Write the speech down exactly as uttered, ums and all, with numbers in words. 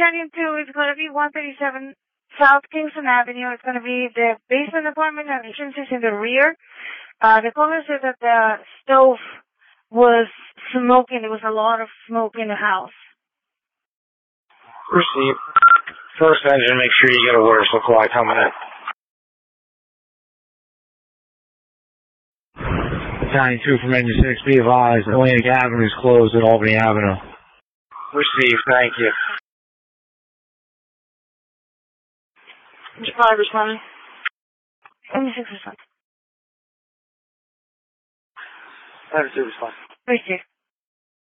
Battalion two, it's going to be one thirty-seven South Kingston Avenue. It's going to be the basement apartment and entrance is in the rear. Uh, the caller said that the stove was smoking. There was a lot of smoke in the house. Receive. First engine, make sure you get a water supply coming in. Battalion two from engine six, be advised, Atlantic Avenue is closed at Albany Avenue. Receive, thank you. Engine five responding. Engine six responding. Engine two responding. Receive.